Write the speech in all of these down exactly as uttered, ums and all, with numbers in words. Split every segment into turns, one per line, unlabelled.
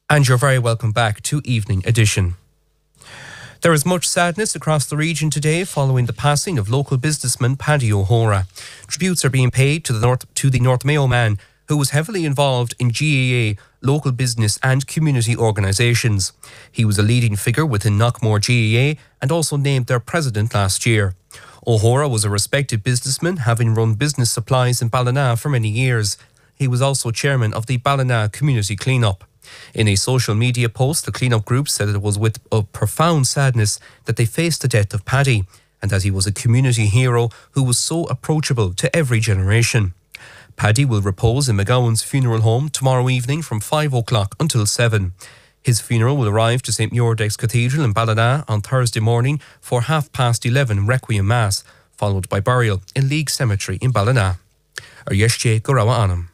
And you're very welcome back to Evening Edition. There is much sadness across the region today following the passing of local businessman Paddy O'Hora. Tributes are being paid to the North, to the North Mayo man who was heavily involved in G A A, local business and community organisations. He was a leading figure within Knockmore G A A and also named their president last year. O'Hora was a respected businessman, having run business supplies in Ballina for many years. He was also chairman of the Ballina Community Clean-up. In a social media post, the clean-up group said it was with a profound sadness that they faced the death of Paddy and that he was a community hero who was so approachable to every generation. Paddy will repose in McGowan's funeral home tomorrow evening from five o'clock until seven. His funeral will arrive to Saint Muirdex Cathedral in Ballina on Thursday morning for half past eleven Requiem Mass, followed by burial in League Cemetery in Ballina. Ar Yeshe Gorawa Anam.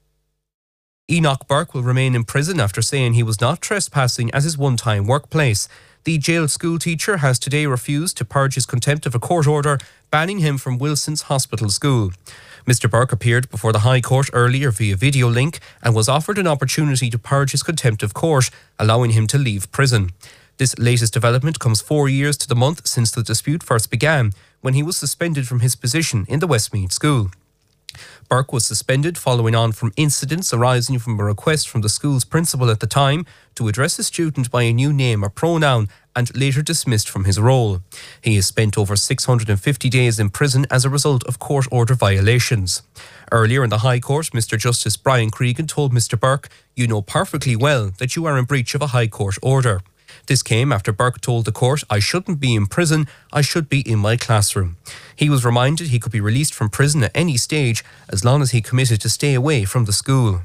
Enoch Burke will remain in prison after saying he was not trespassing at his one-time workplace. The jailed school teacher has today refused to purge his contempt of a court order banning him from Wilson's Hospital School. Mister Burke appeared before the High Court earlier via video link and was offered an opportunity to purge his contempt of court, allowing him to leave prison. This latest development comes four years to the month since the dispute first began, when he was suspended from his position in the Westmeath School. Burke was suspended following on from incidents arising from a request from the school's principal at the time to address a student by a new name or pronoun, and later dismissed from his role. He has spent over six hundred fifty days in prison as a result of court order violations. Earlier in the High Court, Mister Justice Brian Cregan told Mister Burke, "You know perfectly well that you are in breach of a High Court order." This came after Burke told the court, "I shouldn't be in prison, I should be in my classroom." He was reminded he could be released from prison at any stage as long as he committed to stay away from the school.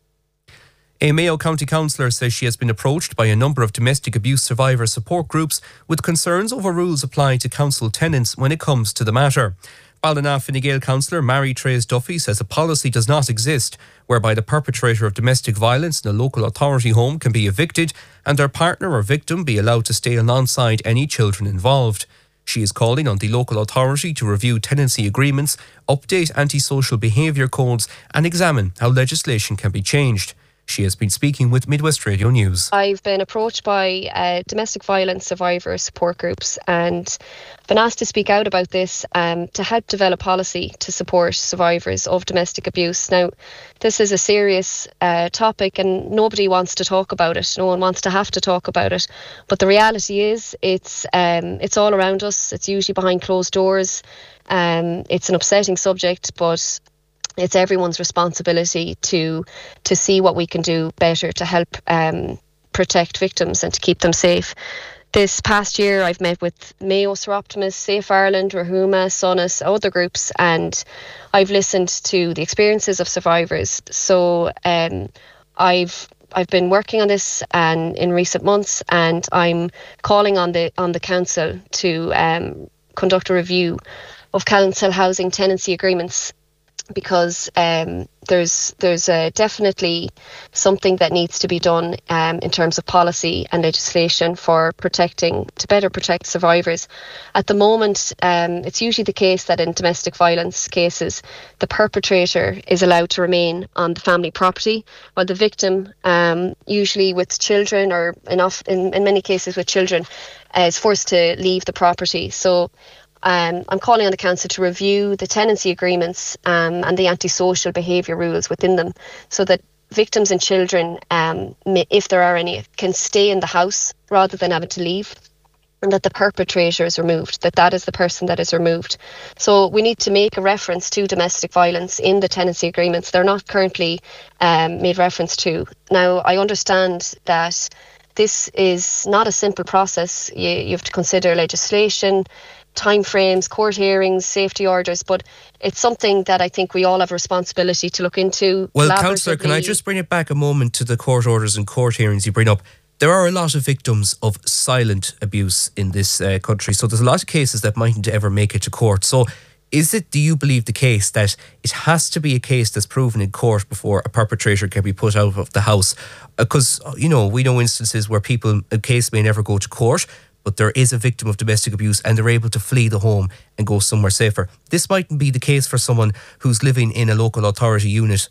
A Mayo County councillor says she has been approached by a number of domestic abuse survivor support groups with concerns over rules applied to council tenants when it comes to the matter. Ballina Fine Gael councillor Mary Trace Duffy says a policy does not exist whereby the perpetrator of domestic violence in a local authority home can be evicted and their partner or victim be allowed to stay alongside any children involved. She is calling on the local authority to review tenancy agreements, update antisocial behaviour codes and examine how legislation can be changed. She has been speaking with Midwest Radio News.
I've been approached by uh, domestic violence survivor support groups and been asked to speak out about this um, to help develop policy to support survivors of domestic abuse. Now, this is a serious uh, topic and nobody wants to talk about it. No one wants to have to talk about it. But the reality is it's um, it's all around us. It's usually behind closed doors. Um, it's an upsetting subject, but it's everyone's responsibility to to see what we can do better to help um, protect victims and to keep them safe. This past year, I've met with Mayo, Seroptimus, Safe Ireland, Rahuma, Sonus, other groups, and I've listened to the experiences of survivors. So um, I've I've been working on this and in recent months, and I'm calling on the on the council to um, conduct a review of council housing tenancy agreements, because um, there's there's uh, definitely something that needs to be done um, in terms of policy and legislation for protecting, to better protect survivors. At the moment, um, it's usually the case that in domestic violence cases, the perpetrator is allowed to remain on the family property, while the victim, um, usually with children or enough in, in many cases with children, uh, is forced to leave the property. So Um, I'm calling on the council to review the tenancy agreements um, and the antisocial behaviour rules within them, so that victims and children, um, may, if there are any, can stay in the house rather than having to leave, and that the perpetrator is removed, that that is the person that is removed. So we need to make a reference to domestic violence in the tenancy agreements. They're not currently um, made reference to. Now, I understand that this is not a simple process. You, you have to consider legislation, timeframes, court hearings, safety orders, but it's something that I think we all have a responsibility to look into.
Well, Councillor, can I just bring it back a moment to the court orders and court hearings you bring up? There are a lot of victims of silent abuse in this uh, country, so there's a lot of cases that mightn't ever make it to court. So is it, do you believe, the case that it has to be a case that's proven in court before a perpetrator can be put out of the house? Because, uh, you know, we know instances where people, a case may never go to court, but there is a victim of domestic abuse and they're able to flee the home and go somewhere safer. This mightn't be the case for someone who's living in a local authority unit.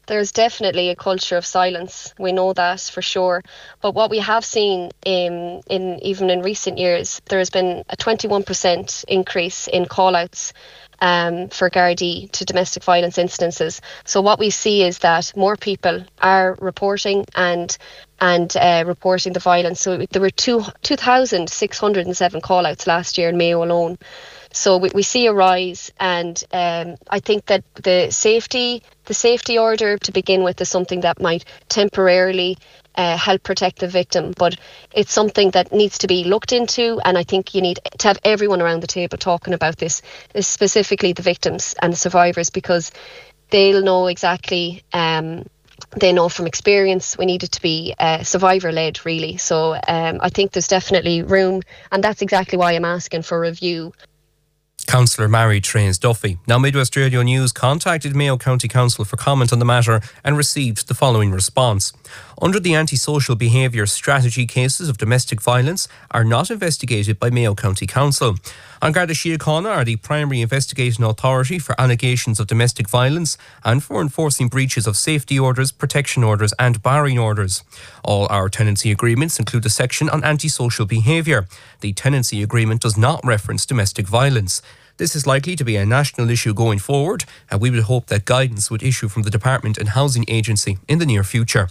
There's definitely a culture of silence. We know that for sure. But what we have seen in, in even in recent years, there has been a twenty-one percent increase in call-outs um, for Gardaí to domestic violence incidences. So what we see is that more people are reporting and and uh, reporting the violence. So there were two, two thousand six hundred seven call-outs last year in Mayo alone. So we, we see a rise, and um, I think that the safety the safety order to begin with is something that might temporarily uh, help protect the victim, but it's something that needs to be looked into, and I think you need to have everyone around the table talking about this, specifically the victims and the survivors, because they'll know exactly, um, they know from experience we need it to be uh, survivor-led, really. So um, I think there's definitely room, and that's exactly why I'm asking for a review.
Councillor Marie-Therese Duffy. Now, Midwest Radio News contacted Mayo County Council for comment on the matter and received the following response. Under the antisocial behaviour strategy, cases of domestic violence are not investigated by Mayo County Council. An Garda Síochána are the primary investigating authority for allegations of domestic violence and for enforcing breaches of safety orders, protection orders and barring orders. All our tenancy agreements include a section on antisocial behaviour. The tenancy agreement does not reference domestic violence. This is likely to be a national issue going forward, and we would hope that guidance would issue from the Department and Housing Agency in the near future.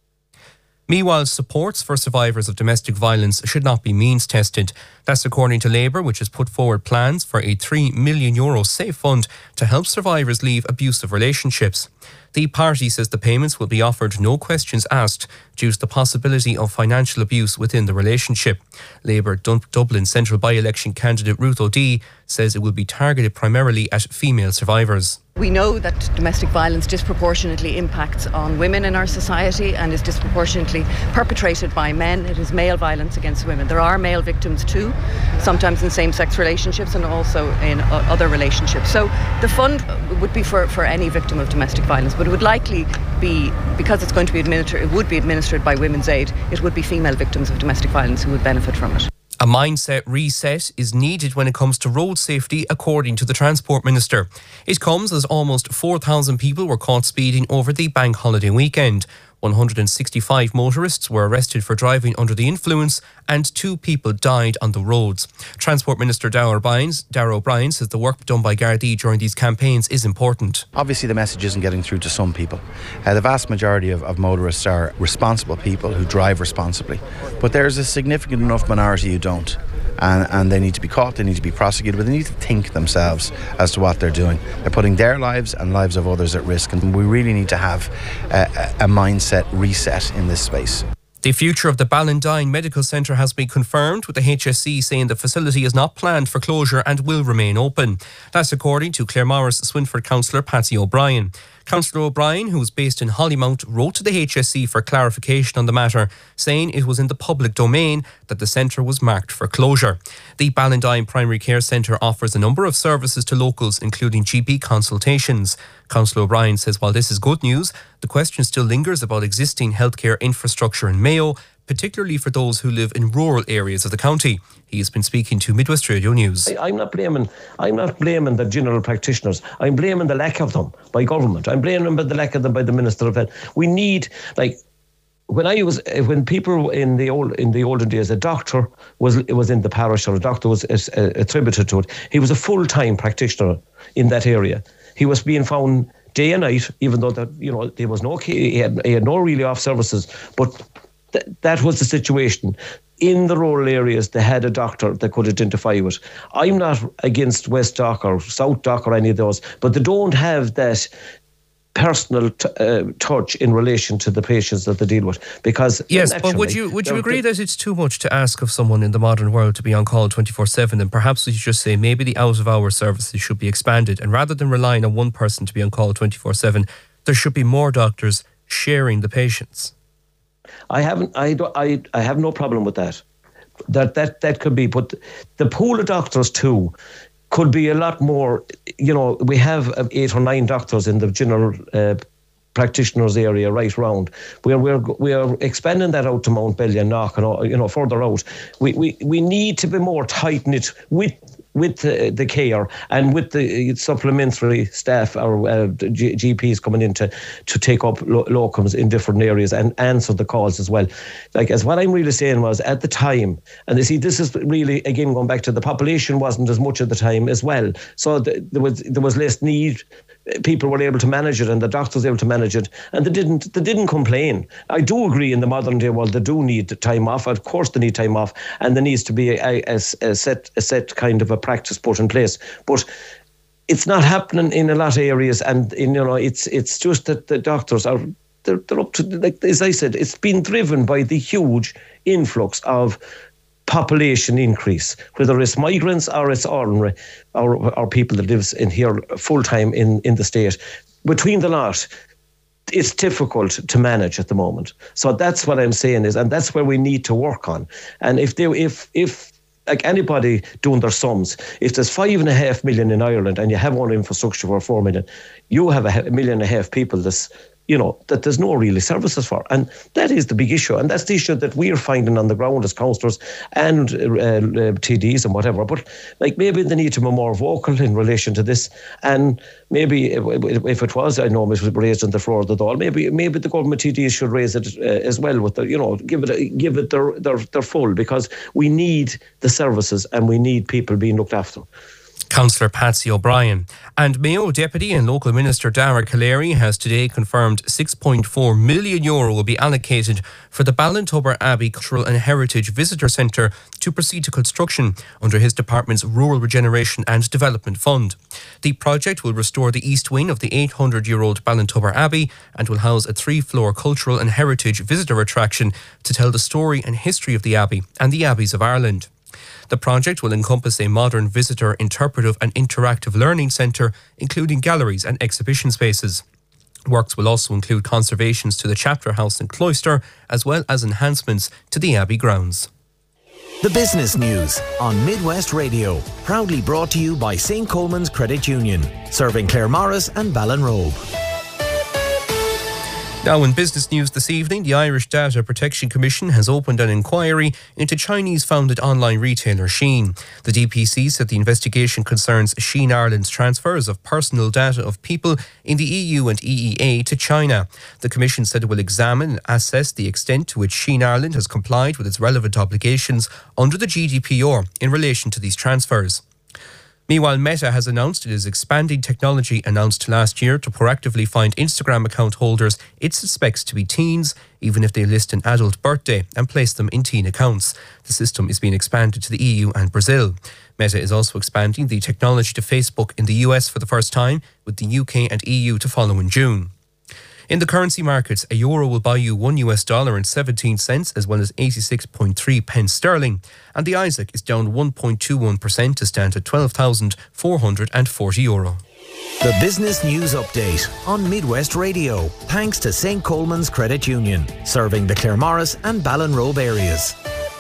Meanwhile, supports for survivors of domestic violence should not be means tested. That's according to Labour, which has put forward plans for a three million euro safe fund to help survivors leave abusive relationships. The party says the payments will be offered no questions asked due to the possibility of financial abuse within the relationship. Labour Dun- Dublin Central by-election candidate Ruth O'Dea says it will be targeted primarily at female survivors.
We know that domestic violence disproportionately impacts on women in our society and is disproportionately perpetrated by men. It is male violence against women. There are male victims too, sometimes in same-sex relationships and also in other relationships. So the fund would be for, for any victim of domestic violence, but it would likely be, because it's going to be administered, it would be administered by Women's Aid, it would be female victims of domestic violence who would benefit from it.
A mindset reset is needed when it comes to road safety, according to the Transport Minister. It comes as almost four thousand people were caught speeding over the bank holiday weekend. one hundred sixty-five motorists were arrested for driving under the influence and two people died on the roads. Transport Minister Darragh O'Brien says the work done by Gardaí during these campaigns is important.
Obviously the message isn't getting through to some people. Uh, the vast majority of, of motorists are responsible people who drive responsibly, but there's a significant enough minority who don't. And, and they need to be caught, they need to be prosecuted, but they need to think themselves as to what they're doing. They're putting their lives and lives of others at risk, and we really need to have a, a mindset reset in this space.
The future of the Ballandine Medical Centre has been confirmed, with the H S C saying the facility is not planned for closure and will remain open. That's according to Claremorris Swinford councillor Patsy O'Brien. Councillor O'Brien, who is based in Hollymount, wrote to the H S C for clarification on the matter, saying it was in the public domain that the centre was marked for closure. The Ballandine Primary Care Centre offers a number of services to locals, including G P consultations. Councillor O'Brien says while this is good news, the question still lingers about existing healthcare infrastructure in Mayo, particularly for those who live in rural areas of the county. He has been speaking to Midwest Radio News.
I, I'm not blaming I'm not blaming the general practitioners. I'm blaming the lack of them by government. I'm blaming the lack of them by the Minister of Health. We need, like, when I was when people in the old in the olden days, a doctor was was in the parish, or a doctor was uh, attributed to it. He was a full-time practitioner in that area. He was being found day and night, even though that you know there was no he had he had no really off services, but th- that was the situation. In the rural areas, they had a doctor that could identify with. I'm not against West Dock or South Dock or any of those, but they don't have that personal t- uh, touch in relation to the patients that they deal with. Because
yes, but would you would you agree that it's too much to ask of someone in the modern world to be on call twenty-four seven, and perhaps we should just say maybe the out of hours services should be expanded, and rather than relying on one person to be on call twenty-four seven, there should be more doctors sharing the patients?
I haven't. I don't. I. I have no problem with that. That that that could be. But the pool of doctors too could be a lot more. You know, we have eight or nine doctors in the general uh, practitioners area right round. We're we're we're expanding that out to Mountbelly and Knock and you know further out. We we we need to be more tight knit with with uh, the care and with the supplementary staff or uh, G- GPs coming in to, to take up lo- locums in different areas and answer the calls as well. Like, as what I'm really saying was, at the time, and you see, this is really, again, going back to the population wasn't as much at the time as well. So th- there was there was less need. People were able to manage it, and the doctors were able to manage it, and they didn't they didn't complain. I do agree in the modern day world they do need time off. Of course they need time off, and there needs to be a, a, a set a set kind of a practice put in place. But it's not happening in a lot of areas, and in, you know it's it's just that the doctors are they're, they're up to, like as I said, it's been driven by the huge influx of population increase, whether it's migrants or it's ordinary or, or people that lives in here full time in, in the state. Between the lot, it's difficult to manage at the moment. So that's what I'm saying is, and that's where we need to work on. And if they, if if like anybody doing their sums, if there's five and a half million in Ireland and you have one infrastructure for four million, you have a million and a half people that's, you know, that there's no really services for. And that is the big issue. And that's the issue that we're finding on the ground as councillors and uh, uh, T Ds and whatever. But like, maybe they need to be more vocal in relation to this. And maybe if, if it was, I know it was raised on the floor of the Dáil, maybe maybe the government T Ds should raise it uh, as well with the, you know, give it a, give it their, their, their full, because we need the services and we need people being looked after.
Councillor Patsy O'Brien. And Mayo Deputy and Local Minister Dara Calleary has today confirmed six point four million euro will be allocated for the Ballintubber Abbey Cultural and Heritage Visitor Centre to proceed to construction under his department's Rural Regeneration and Development Fund. The project will restore the east wing of the eight hundred year old Ballintubber Abbey and will house a three-floor cultural and heritage visitor attraction to tell the story and history of the Abbey and the Abbeys of Ireland. The project will encompass a modern visitor, interpretive and interactive learning centre, including galleries and exhibition spaces. Works will also include conservations to the chapter house and cloister, as well as enhancements to the Abbey grounds.
The business news on Midwest Radio, proudly brought to you by Saint Coleman's Credit Union, serving Claremorris and Ballinrobe.
Now in business news this evening, the Irish Data Protection Commission has opened an inquiry into Chinese-founded online retailer Shein. The D P C said the investigation concerns Shein Ireland's transfers of personal data of people in the E U and E E A to China. The Commission said it will examine and assess the extent to which Shein Ireland has complied with its relevant obligations under the G D P R in relation to these transfers. Meanwhile, Meta has announced it is expanding technology announced last year to proactively find Instagram account holders it suspects to be teens, even if they list an adult birthday, and place them in teen accounts. The system is being expanded to the E U and Brazil. Meta is also expanding the technology to Facebook in the U S for the first time, with the U K and E U to follow in June. In the currency markets, a euro will buy you one U S dollar and seventeen cents, as well as eighty-six point three pence sterling. And the Isaac is down one point two one percent to stand at twelve thousand four hundred forty euro.
The business news update on Midwest Radio, thanks to Saint Coleman's Credit Union, serving the Claremorris and Ballinrobe areas.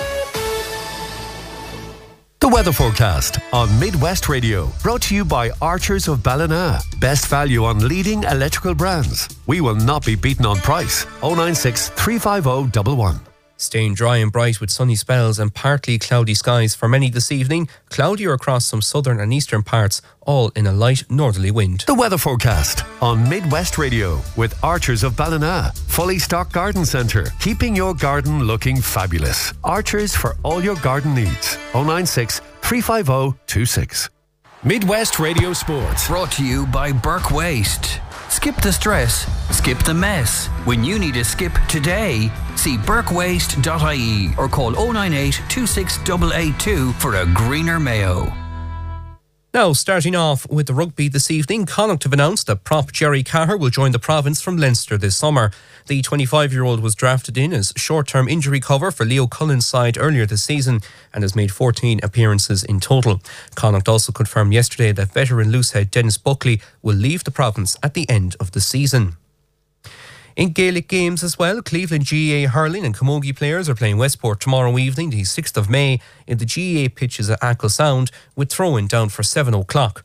The weather forecast on Midwest Radio, brought to you by Archers of Ballina. Best value on leading electrical brands. We will not be beaten on price. oh nine six, three five oh, one one.
Staying dry and bright with sunny spells and partly cloudy skies for many this evening. Cloudier across some southern and eastern parts, all in a light northerly wind.
The weather forecast on Midwest Radio with Archers of Ballina. Fully stocked garden centre, keeping your garden looking fabulous. Archers for all your garden needs. oh nine six, three five oh, two six.
Midwest Radio Sports, brought to you by Burke Waste. Skip the stress, skip the mess. When you need a skip today, see burke waste dot I E or call oh nine eight, two six eight eight two for a greener Mayo.
Now, starting off with the rugby this evening, Connacht have announced that prop Jerry Caher will join the province from Leinster this summer. The twenty-five-year-old was drafted in as short-term injury cover for Leo Cullen's side earlier this season and has made fourteen appearances in total. Connacht also confirmed yesterday that veteran loosehead Dennis Buckley will leave the province at the end of the season. In Gaelic games as well, Cleveland G A A hurling and camogie players are playing Westport tomorrow evening, the sixth of May, in the G A A pitches at Achill Sound, with throw-in down for seven o'clock.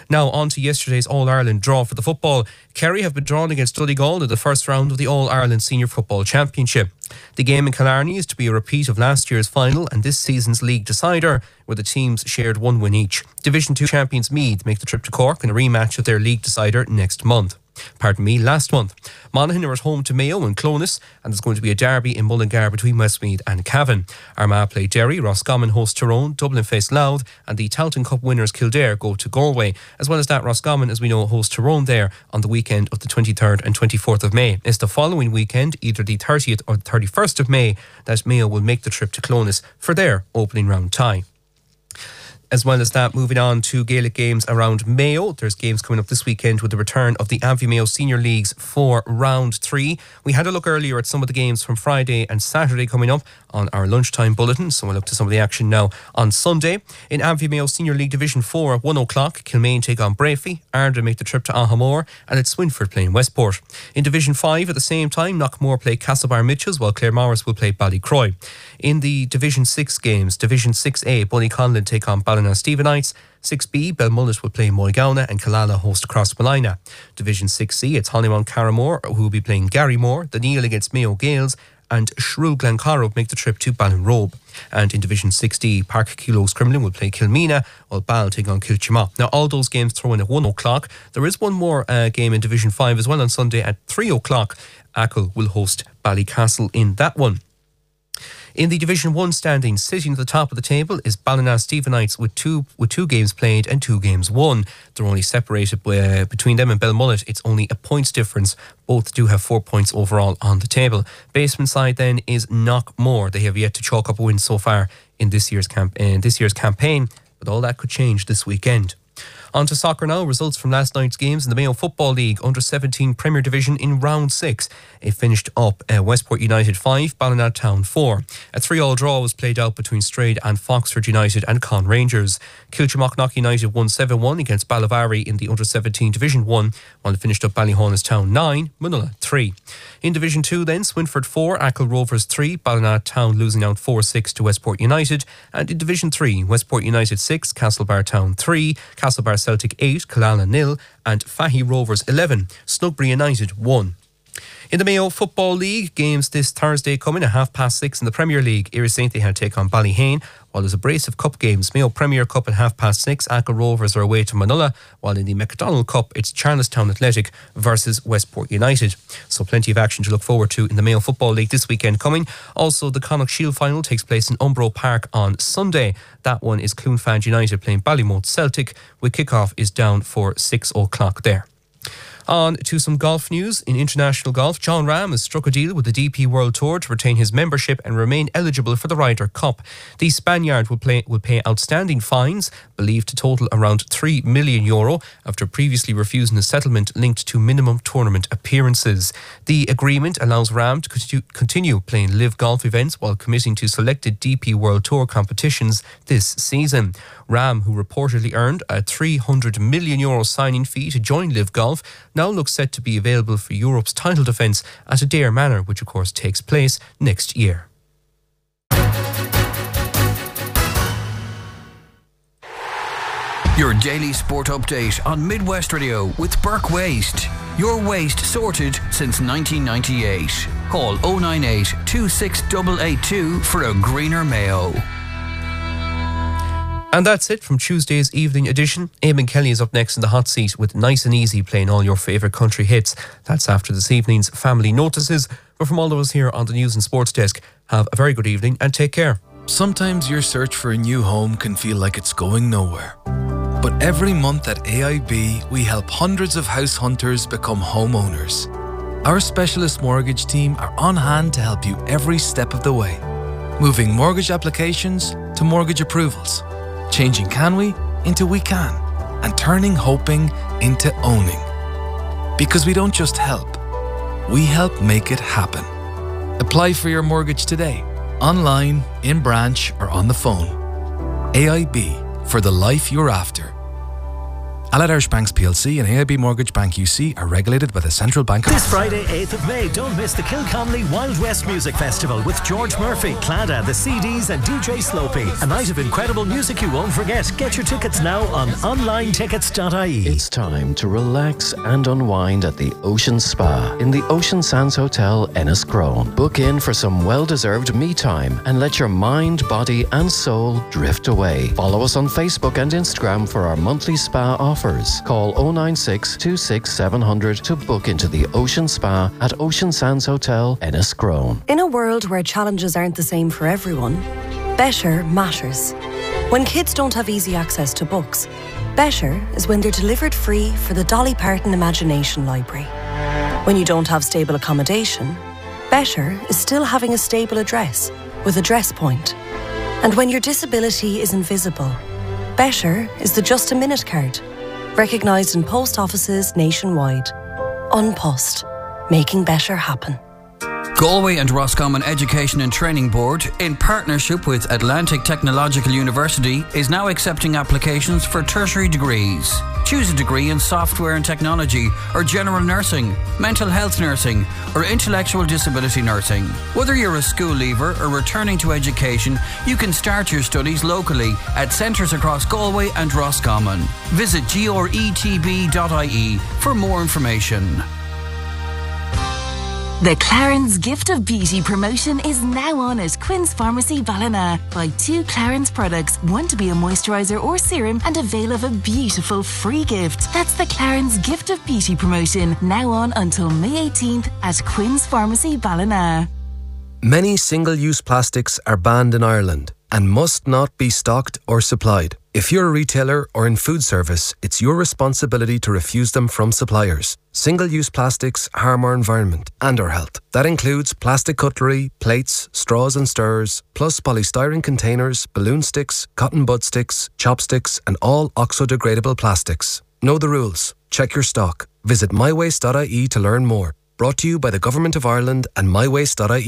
Now on to yesterday's All-Ireland draw for the football. Kerry have been drawn against Donegal in the first round of the All-Ireland Senior Football Championship. The game in Killarney is to be a repeat of last year's final and this season's league decider, where the teams shared one win each. Division two champions Meath make the trip to Cork in a rematch of their league decider next month. Pardon me, last month. Monaghan are at home to Mayo and Clones, and there's going to be a derby in Mullingar between Westmeath and Cavan. Armagh play Derry, Roscommon host Tyrone, Dublin face Louth, and the Tailteann Cup winners Kildare go to Galway. As well as that, Roscommon, as we know, host Tyrone there on the weekend of the twenty-third and twenty-fourth of May. It's the following weekend, either the thirtieth or the thirty-first of May, that Mayo will make the trip to Clones for their opening round tie. As well as that, moving on to Gaelic games around Mayo. There's games coming up this weekend with the return of the Abbey Mayo Senior Leagues for round three. We had a look earlier at some of the games from Friday and Saturday coming up on our lunchtime bulletin, so we'll look to some of the action now on Sunday. In Abbey Mayo Senior League Division four at one o'clock, Kilmaine take on Brafey, Ardra make the trip to Ahamore, and it's Swinford playing Westport. In Division five at the same time, Knockmore play Castlebar Mitchells, while Claremorris will play Ballycroy. In the Division six games, Division six A, Bunnyconlin take on Ballina Stephenites. six B, Belmullet will play Moygauna and Killala host Crossmolina. Division six C, it's Honeymount Carramore who will be playing Garrymore, the Neil against Mayo Gales, and Shrew Glencorrib make the trip to Ballinrobe. And in Division six D, Park Kilos Cremlin will play Kilmeena, while Ball take on Kilchima. Now all those games throw in at one o'clock. There is one more uh, game in Division five as well on Sunday at three o'clock. Achill will host Ballycastle in that one. In the Division one standings, sitting at the top of the table is Ballina Stephenites with two with two games played and two games won. They're only separated by, uh, between them and Belmullet. It's only a points difference. Both do have four points overall on the table. Basement side then is Knockmore. They have yet to chalk up a win so far in this year's camp in this year's campaign, but all that could change this weekend. On to soccer now. Results from last night's games in the Mayo Football League Under seventeen Premier Division in round six. It finished up uh, Westport United five, Ballina Town four. A three all draw was played out between Strade and Foxford United and Con Rangers. Kilchimocknock United won seven one against Ballavary in the Under seventeen Division one, while it finished up Ballyhaunis Town nine, Manula three. In Division two then, Swinford four, Achill Rovers three, Ballina Town losing out four six to Westport United. And in Division three, Westport United six, Castlebar Town three, Castlebar Celtic eight, Killala nil, and Fahy Rovers eleven, Snugbury United one. In the Mayo Football League, games this Thursday coming at half past six in the Premier League. Iris Saint had take on Ballyhane, while there's a brace of cup games. Mayo Premier Cup at half past six, Achill Rovers are away to Manula, while in the McDonald Cup it's Charlestown Athletic versus Westport United. So plenty of action to look forward to in the Mayo Football League this weekend coming. Also, the Connacht Shield final takes place in Umbro Park on Sunday. That one is Cloonfad United playing Ballymote Celtic, with kickoff is down for six o'clock there. On to some golf news. In international golf, John Ram has struck a deal with the D P World Tour to retain his membership and remain eligible for the Ryder Cup. The Spaniard will, play, will pay outstanding fines, believed to total around three million euro, after previously refusing a settlement linked to minimum tournament appearances. The agreement allows Ram to continue playing live golf events while committing to selected D P World Tour competitions this season. Ram, who reportedly earned a three hundred million euro signing fee to join live golf, now looks set to be available for Europe's title defence at Adare Manor, which of course takes place next year.
Your daily sport update on Midwest Radio with Burke Waste. Your waste sorted since nineteen ninety-eight. Call oh nine eight, two six eight eight two for a greener Mayo.
And that's it from Tuesday's evening edition. Eamon Kelly is up next in the hot seat with Nice and Easy, playing all your favourite country hits. That's after this evening's family notices. But from all of us here on the News and Sports Desk, have a very good evening and take care.
Sometimes your search for a new home can feel like it's going nowhere. But every month at A I B, we help hundreds of house hunters become homeowners. Our specialist mortgage team are on hand to help you every step of the way. Moving mortgage applications to mortgage approvals. Changing can we into we can, and turning hoping into owning. Because we don't just help, we help make it happen. Apply for your mortgage today, online, in branch, or on the phone. A I B, for the life you're after. Allied Irish Banks P L C and A I B Mortgage Bank U C are regulated by the Central Bank of
This Friday, eighth of May, don't miss the Kilconnelly Wild West Music Festival with George Murphy, Clada, the C Ds and D J Slopey. A night of incredible music you won't forget. Get your tickets now on online tickets dot I E.
It's time to relax and unwind at the Ocean Spa in the Ocean Sands Hotel, Enniscrone. Book in for some well-deserved me time and let your mind, body and soul drift away. Follow us on Facebook and Instagram for our monthly spa offers. Call oh nine six, two six seven hundred to book into the Ocean Spa at Ocean Sands Hotel, Enniscrone.
In a world where challenges aren't the same for everyone, better matters. When kids don't have easy access to books, better is when they're delivered free for the Dolly Parton Imagination Library. When you don't have stable accommodation, better is still having a stable address with Address Point. And when your disability is invisible, better is the Just a Minute card, recognised in post offices nationwide. Unpost, making better happen.
Galway and Roscommon Education and Training Board, in partnership with Atlantic Technological University, is now accepting applications for tertiary degrees. Choose a degree in software and technology, or general nursing, mental health nursing, or intellectual disability nursing. Whether you're a school leaver or returning to education, you can start your studies locally at centres across Galway and Roscommon. Visit G R E T B dot I E for more information.
The Clarins Gift of Beauty promotion is now on at Quinn's Pharmacy Ballina. Buy two Clarins products, one to be a moisturiser or serum, and avail of a beautiful free gift. That's the Clarins Gift of Beauty promotion, now on until May eighteenth at Quinn's Pharmacy Ballina.
Many single-use plastics are banned in Ireland and must not be stocked or supplied. If you're a retailer or in food service, it's your responsibility to refuse them from suppliers. Single-use plastics harm our environment and our health. That includes plastic cutlery, plates, straws and stirrers, plus polystyrene containers, balloon sticks, cotton bud sticks, chopsticks and all oxo-degradable plastics. Know the rules. Check your stock. Visit my waste dot I E to learn more. Brought to you by the Government of Ireland and my waste dot I E.